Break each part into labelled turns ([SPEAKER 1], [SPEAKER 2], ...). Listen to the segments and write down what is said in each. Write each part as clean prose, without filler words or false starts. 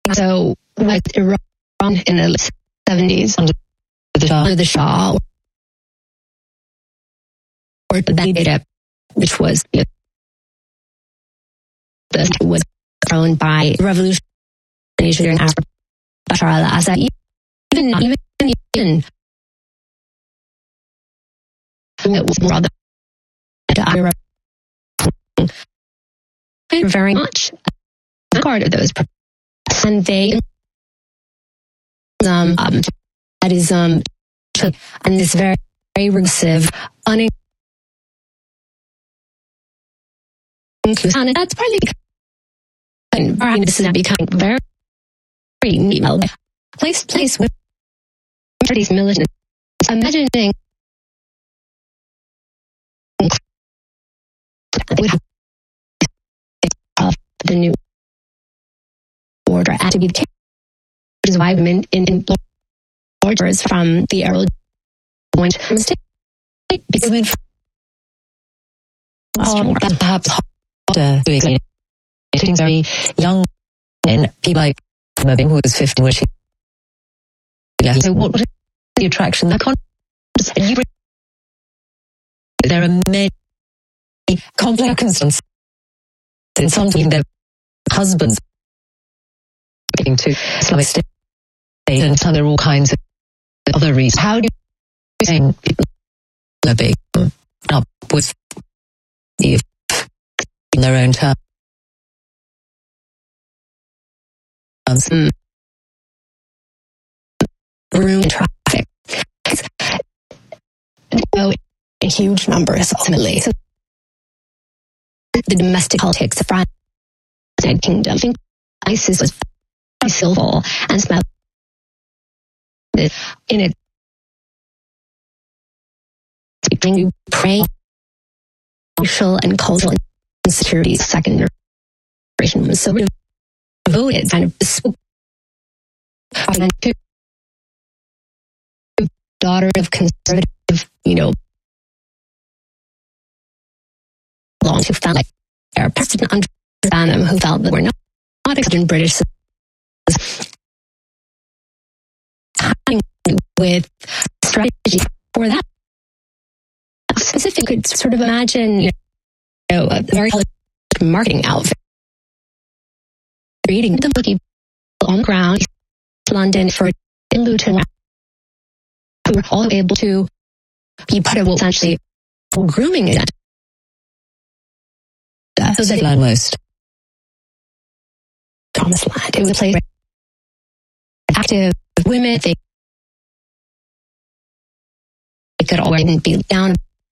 [SPEAKER 1] So with Iran in the 70s under the Shah, or the data, which was was thrown by revolutionary in Africa, Bashar al-Assad, even it was rather very much a part of those, and they that is and this very, very regressive, and that's partly because this is becoming very place with these militants. Imagining of the new order had to be the case, which is why women in orders from the Arab went to mistake because women
[SPEAKER 2] perhaps harder to explain. Very young men, people like Mabim, who was 15 when she left. So what is the attraction? That there are many complex circumstances. In some time, their husbands getting to Islamic State, and so there are all kinds of other reasons. How do you say people are big up with in their own terms?
[SPEAKER 1] Room traffic. A huge numbers ultimately. So the domestic politics of France and Kingdom. I think ISIS was very skillful and smelled in it. You pray social and cultural insecurities. Second generation was so devoted, kind of bespoke. Daughter of conservative, belonged to found like therapists didn't understand them, who felt that we're not accepted in British with strategy for that. Specific, could sort of imagine, a very marketing outfit, reading the book on the ground, London for Luton, who were all able to be part of what essentially a grooming event.
[SPEAKER 2] So they learn most.
[SPEAKER 1] Promised Land. It was a place where active women, they could already be down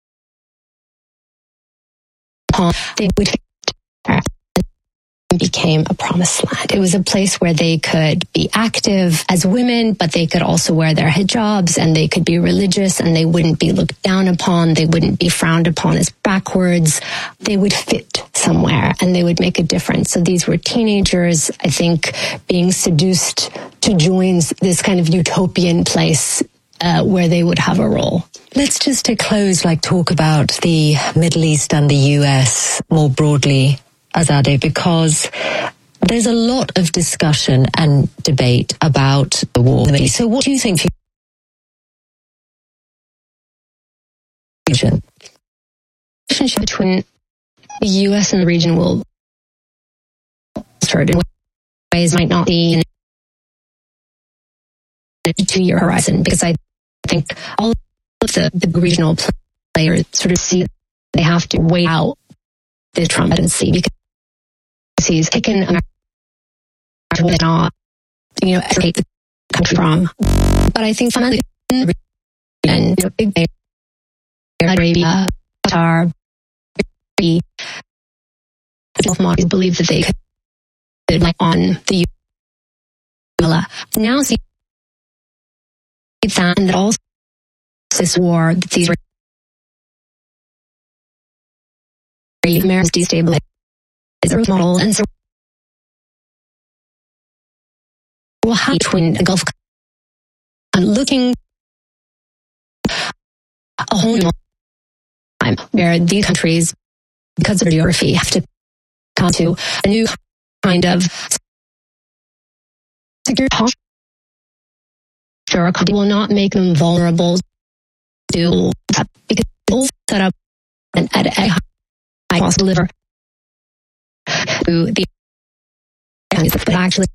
[SPEAKER 1] upon. They would became a promised land. It was a place where they could be active as women, but they could also wear their hijabs, and they could be religious, and they wouldn't be looked down upon. They wouldn't be frowned upon as backwards. They would fit somewhere, and they would make a difference. So these were teenagers, I think, being seduced to join this kind of utopian place where they would have a role.
[SPEAKER 2] Let's just to close, talk about the Middle East and the US more broadly, Azadeh, because there's a lot of discussion and debate about the war in the Middle East. So what do you think?
[SPEAKER 1] The relationship between the US and the region will start in ways might not be in a 2-year horizon, because I think all of the regional players sort of see they have to wait out the Trump presidency, because he's taken America not, take the country from. But I think fundamentally, and big players, Arabia, Qatar, believe that they could on the now see that, and that also this war, that these America's destabilized model, and so we'll have between the Gulf and looking a whole new time where these countries, because of their geography, have to come to a new kind of secure posture will not make them vulnerable to that, because they'll set up at a high cost deliver to the but actually